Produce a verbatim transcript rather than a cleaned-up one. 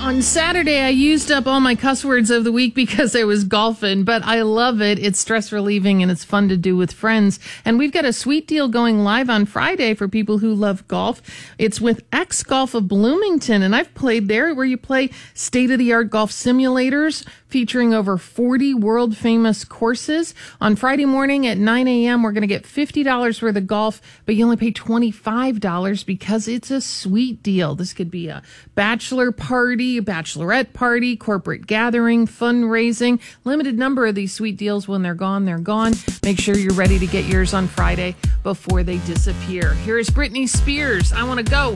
On Saturday, I used up all my cuss words of the week because I was golfing, but I love it. It's stress relieving and it's fun to do with friends. And we've got a sweet deal going live on Friday for people who love golf. It's with X Golf of Bloomington, and I've played there, where you play state-of-the-art golf simulators featuring over forty world-famous courses. On Friday morning at nine a.m., we're going to get fifty dollars worth of golf, but you only pay twenty-five dollars because it's a sweet deal. This could be a bachelor party, a bachelorette party, corporate gathering, fundraising. Limited number of these sweet deals. When they're gone, they're gone. Make sure you're ready to get yours on Friday before they disappear. Here's Britney Spears. I Want to Go.